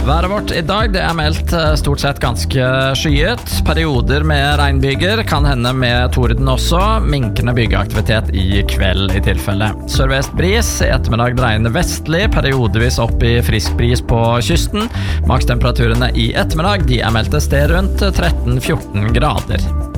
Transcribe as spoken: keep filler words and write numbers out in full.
Været vårt I dag det er meldt stort sett ganske skyet. Perioder med regnbyger, kan hende med torden også. Minkende byggeaktivitet I kveld I tilfelle. Sørvest bris, I ettermiddag dreiende vestlig, periodevis opp I frisk bris på kysten. Makstemperaturene I ettermiddag de er meldt et sted rundt tretten til fjorten grader.